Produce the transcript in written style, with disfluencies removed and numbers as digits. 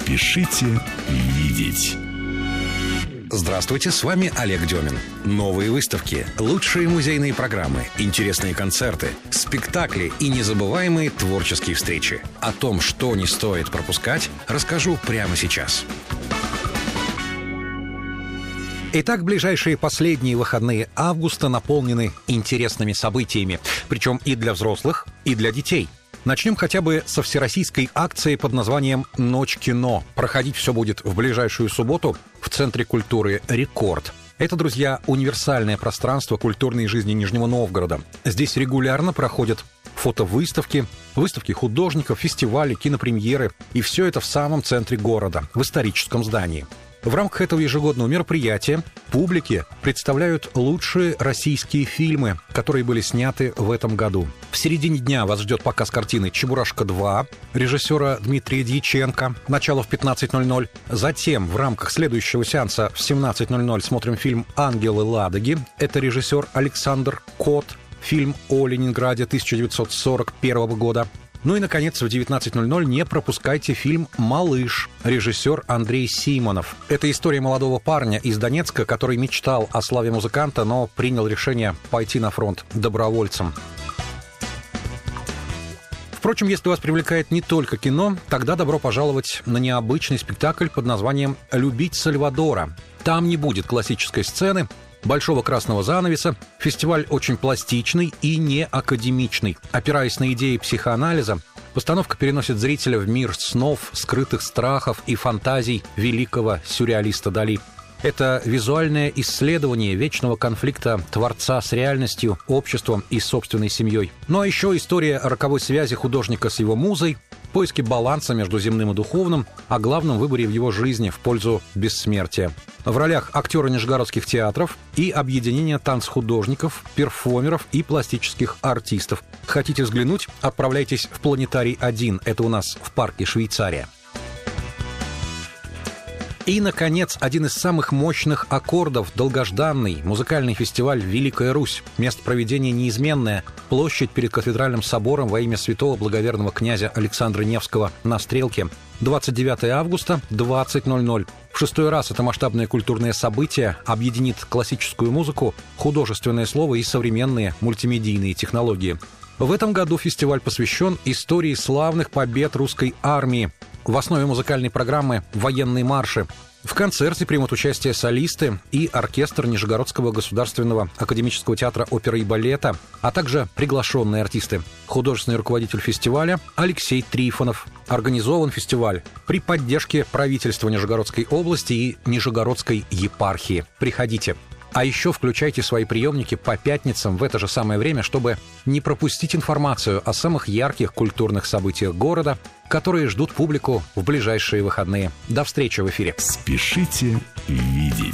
Спешите видеть. Здравствуйте, с вами Олег Демин. Новые выставки, лучшие музейные программы, интересные концерты, спектакли и незабываемые творческие встречи. О том, что не стоит пропускать, расскажу прямо сейчас. Итак, ближайшие последние выходные августа наполнены интересными событиями, причем и для взрослых, и для детей. Начнем хотя бы со всероссийской акции под названием «Ночь кино». Проходить все будет в ближайшую субботу в Центре культуры «Рекорд». Это, друзья, универсальное пространство культурной жизни Нижнего Новгорода. Здесь регулярно проходят фотовыставки, выставки художников, фестивали, кинопремьеры. И все это в самом центре города, в историческом здании. В рамках этого ежегодного мероприятия публике представляют лучшие российские фильмы, которые были сняты в этом году. В середине дня вас ждет показ картины «Чебурашка-2» режиссера Дмитрия Дьяченко, начало в 15:00. Затем в рамках следующего сеанса в 17:00 смотрим фильм «Ангелы Ладоги». Это режиссер Александр Кот, фильм о Ленинграде 1941 года. Ну и, наконец, в 19:00 не пропускайте фильм «Малыш», режиссер Андрей Симонов. Это история молодого парня из Донецка, который мечтал о славе музыканта, но принял решение пойти на фронт добровольцем. Впрочем, если вас привлекает не только кино, тогда добро пожаловать на необычный спектакль под названием «Любить Сальвадора». Там не будет классической сцены, большого красного занавеса. Фестиваль очень пластичный и не академичный. Опираясь на идеи психоанализа, постановка переносит зрителя в мир снов, скрытых страхов и фантазий великого сюрреалиста Дали. Это визуальное исследование вечного конфликта творца с реальностью, обществом и собственной семьей. Ну а еще история роковой связи художника с его музой, поиски баланса между земным и духовным, о главном выборе в его жизни в пользу бессмертия. В ролях актеры нижегородских театров и объединения танцхудожников, перформеров и пластических артистов. Хотите взглянуть? Отправляйтесь в Планетарий 1, это у нас в парке Швейцария. И, наконец, один из самых мощных аккордов, долгожданный музыкальный фестиваль «Великая Русь». Место проведения неизменное. Площадь перед кафедральным собором во имя святого благоверного князя Александра Невского на Стрелке. 29 августа, 20:00. В 6-й раз это масштабное культурное событие объединит классическую музыку, художественное слово и современные мультимедийные технологии. В этом году фестиваль посвящен истории славных побед русской армии. В основе музыкальной программы «Военные марши». В концерте примут участие солисты и оркестр Нижегородского государственного академического театра оперы и балета, а также приглашенные артисты. Художественный руководитель фестиваля Алексей Трифонов. Организован фестиваль при поддержке правительства Нижегородской области и Нижегородской епархии. Приходите. А еще включайте свои приемники по пятницам в это же самое время, чтобы не пропустить информацию о самых ярких культурных событиях города, которые ждут публику в ближайшие выходные. До встречи в эфире. Спешите видеть.